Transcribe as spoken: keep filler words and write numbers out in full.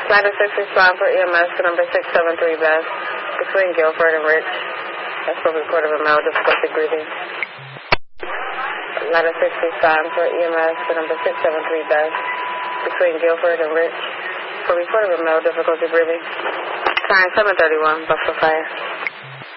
Ladder six respond for E M S to number six seven three Beth between Guilford and Rich. That's for report of a male difficulty breathing. Ladder six respond for E M S to number six seven three Beth between Guilford and Rich for report of a male difficulty breathing. Time seven thirty-one, Buffalo Fire.